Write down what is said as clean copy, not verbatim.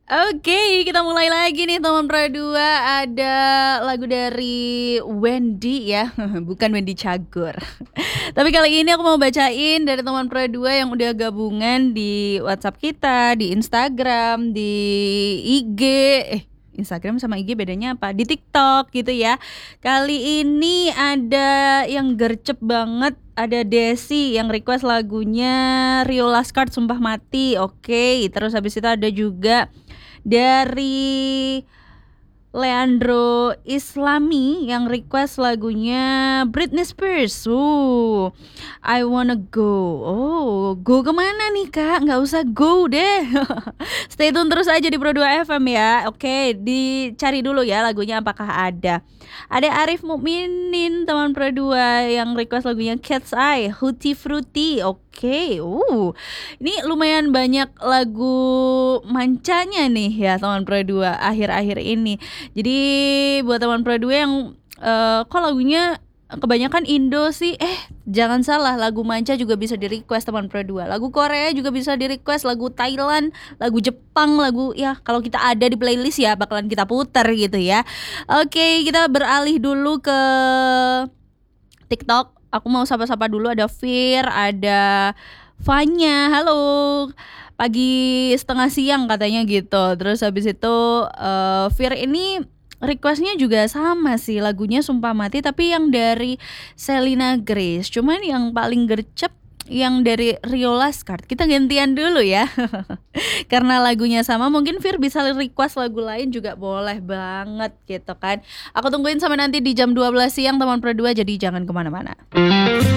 Oke, kita mulai lagi nih teman Pro 2. Ada lagu dari Wendy ya, bukan Wendy Cagur. Tapi kali ini aku mau bacain dari teman Pro 2 yang udah gabungan di WhatsApp kita, di Instagram, di IG. Instagram sama IG bedanya apa? Di TikTok gitu ya. Kali ini ada yang gercep banget. Ada Desi yang request lagunya Rio Laskart Sumpah Mati. Oke, terus habis itu ada juga dari Leandro Islami yang request lagunya Britney Spears. I wanna go. Oh, go kemana nih kak? Nggak usah go deh. Stay tune terus aja di Pro 2 FM ya. Oke, dicari dulu ya lagunya apakah ada. Ada Arif Mukminin teman Pro 2 yang request lagunya Cat's Eye, Hootie Fruity. Oke. Ini lumayan banyak lagu mancanya nih ya teman Pro 2 akhir-akhir ini. Jadi buat teman Pro 2 yang kok lagunya kebanyakan Indo sih, jangan salah, lagu manca juga bisa di request teman Pro 2. Lagu Korea juga bisa di request, lagu Thailand, lagu Jepang, lagu ya kalau kita ada di playlist ya bakalan kita putar gitu ya. Oke, kita beralih dulu ke TikTok. Aku mau sapa-sapa dulu, ada Fir, ada Fanya. Halo. Pagi setengah siang katanya gitu. Terus habis itu Fir ini requestnya juga sama sih, lagunya Sumpah Mati tapi yang dari Selena Grace. Cuman yang paling gercep yang dari Rio Laskart. Kita gantian dulu ya. Karena lagunya sama, mungkin Fir bisa request lagu lain juga boleh banget gitu kan. Aku tungguin sampai nanti di jam 12 siang teman Pro 2, jadi jangan kemana-mana.